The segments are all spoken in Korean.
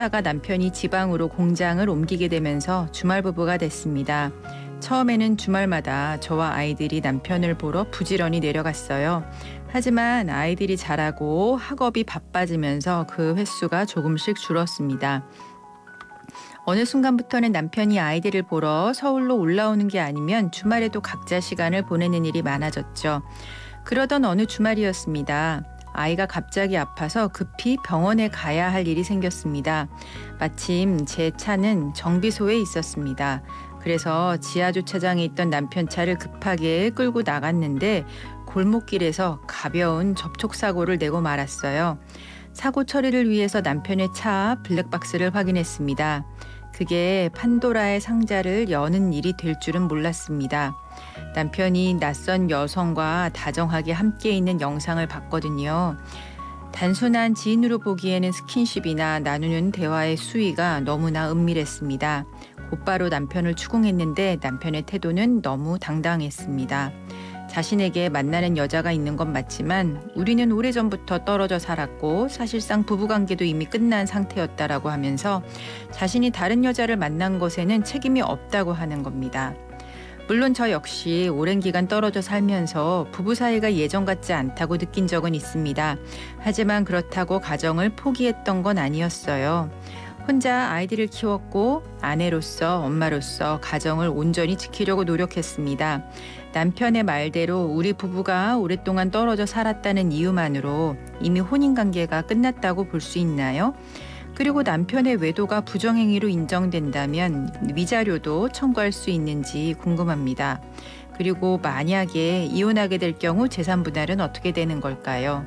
가 남편이 지방으로 공장을 옮기게 되면서 주말 부부가 됐습니다. 처음에는 주말마다 저와 아이들이 남편을 보러 부지런히 내려갔어요. 하지만 아이들이 자라고 학업이 바빠지면서 그 횟수가 조금씩 줄었습니다. 어느 순간부터는 남편이 아이들을 보러 서울로 올라오는 게 아니면 주말에도 각자 시간을 보내는 일이 많아졌죠. 그러던 어느 주말이었습니다. 아이가 갑자기 아파서 급히 병원에 가야 할 일이 생겼습니다. 마침 제 차는 정비소에 있었습니다. 그래서 지하 주차장에 있던 남편 차를 급하게 끌고 나갔는데 골목길에서 가벼운 접촉사고를 내고 말았어요. 사고 처리를 위해서 남편의 차 블랙박스를 확인했습니다. 그게 판도라의 상자를 여는 일이 될 줄은 몰랐습니다. 남편이 낯선 여성과 다정하게 함께 있는 영상을 봤거든요. 단순한 지인으로 보기에는 스킨십이나 나누는 대화의 수위가 너무나 은밀했습니다. 곧바로 남편을 추궁했는데 남편의 태도는 너무 당당했습니다. 자신에게 만나는 여자가 있는 건 맞지만 우리는 오래전부터 떨어져 살았고 사실상 부부관계도 이미 끝난 상태였다라고 하면서 자신이 다른 여자를 만난 것에는 책임이 없다고 하는 겁니다. 물론 저 역시 오랜 기간 떨어져 살면서 부부 사이가 예전 같지 않다고 느낀 적은 있습니다. 하지만 그렇다고 가정을 포기했던 건 아니었어요. 혼자 아이들을 키웠고 아내로서 엄마로서 가정을 온전히 지키려고 노력했습니다. 남편의 말대로 우리 부부가 오랫동안 떨어져 살았다는 이유만으로 이미 혼인관계가 끝났다고 볼 수 있나요? 그리고 남편의 외도가 부정행위로 인정된다면 위자료도 청구할 수 있는지 궁금합니다. 그리고 만약에 이혼하게 될 경우 재산 분할은 어떻게 되는 걸까요?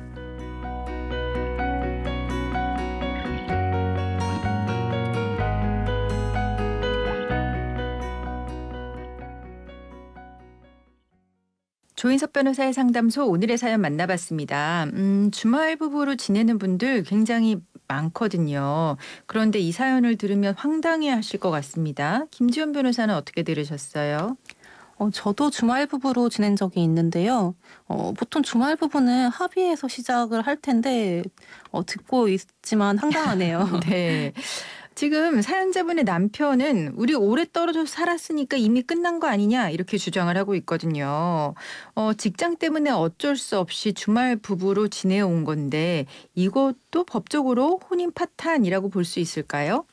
조인석 변호사의 상담소 오늘의 사연 만나봤습니다. 주말 부부로 지내는 분들 굉장히 많거든요. 그런데 이 사연을 들으면 황당해 하실 것 같습니다. 김지연 변호사는 어떻게 들으셨어요? 저도 주말 부부로 지낸 적이 있는데요. 보통 주말 부부는 합의해서 시작을 할 텐데 듣고 있지만 황당하네요. 네. 지금 사연자분의 남편은 우리 오래 떨어져 살았으니까 이미 끝난 거 아니냐 이렇게 주장을 하고 있거든요. 직장 때문에 어쩔 수 없이 주말 부부로 지내온 건데 이것도 법적으로 혼인 파탄이라고 볼 수 있을까요?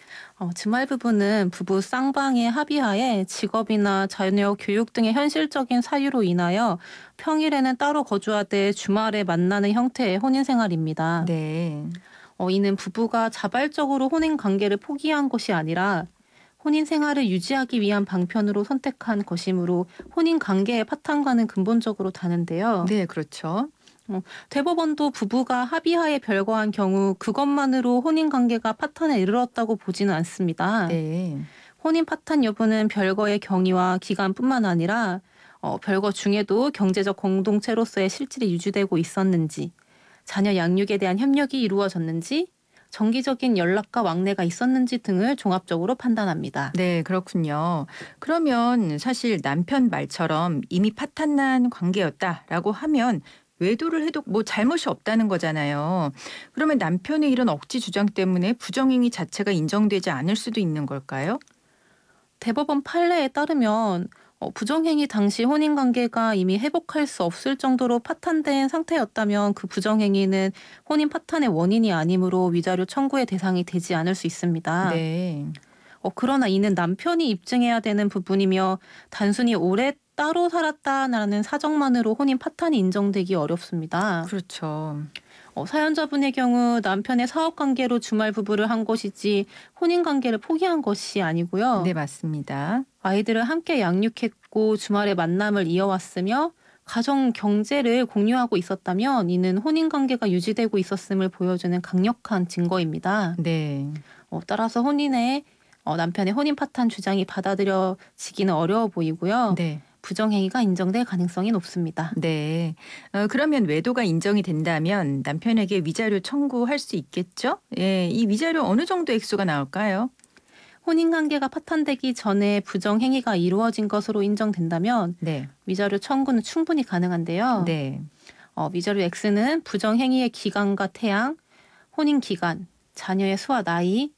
주말 부부는 부부 쌍방의 합의하에 직업이나 자녀 교육 등의 현실적인 사유로 인하여 평일에는 따로 거주하되 주말에 만나는 형태의 혼인 생활입니다. 네. 이는 부부가 자발적으로 혼인 관계를 포기한 것이 아니라 혼인 생활을 유지하기 위한 방편으로 선택한 것이므로 혼인 관계의 파탄과는 근본적으로 다른데요. 네, 그렇죠. 대법원도 부부가 합의하에 별거한 경우 그것만으로 혼인 관계가 파탄에 이르렀다고 보지는 않습니다. 네. 혼인 파탄 여부는 별거의 경위와 기간뿐만 아니라 별거 중에도 경제적 공동체로서의 실질이 유지되고 있었는지, 자녀 양육에 대한 협력이 이루어졌는지, 정기적인 연락과 왕래가 있었는지 등을 종합적으로 판단합니다. 네, 그렇군요. 그러면 사실 남편 말처럼 이미 파탄난 관계였다라고 하면 외도를 해도 뭐 잘못이 없다는 거잖아요. 그러면 남편의 이런 억지 주장 때문에 부정행위 자체가 인정되지 않을 수도 있는 걸까요? 대법원 판례에 따르면 부정행위 당시 혼인관계가 이미 회복할 수 없을 정도로 파탄된 상태였다면 그 부정행위는 혼인 파탄의 원인이 아니므로 위자료 청구의 대상이 되지 않을 수 있습니다. 네, 그러나 이는 남편이 입증해야 되는 부분이며 단순히 오래 따로 살았다라는 사정만으로 혼인 파탄이 인정되기 어렵습니다. 그렇죠. 사연자분의 경우 남편의 사업관계로 주말 부부를 한 것이지 혼인관계를 포기한 것이 아니고요. 네, 맞습니다. 아이들을 함께 양육했고 주말에 만남을 이어왔으며 가정 경제를 공유하고 있었다면 이는 혼인관계가 유지되고 있었음을 보여주는 강력한 증거입니다. 네. 따라서 남편의 혼인 파탄 주장이 받아들여지기는 어려워 보이고요. 네. 부정행위가 인정될 가능성이 높습니다. 네. 그러면 외도가 인정이 된다면 남편에게 위자료 청구할 수 있겠죠? 예, 이 위자료 어느 정도 액수가 나올까요? 혼인관계가 파탄되기 전에 부정행위가 이루어진 것으로 인정된다면 네. 위자료 청구는 충분히 가능한데요. 네. 위자료 X는 부정행위의 기간과 태양, 혼인 기간, 자녀의 수와 나이,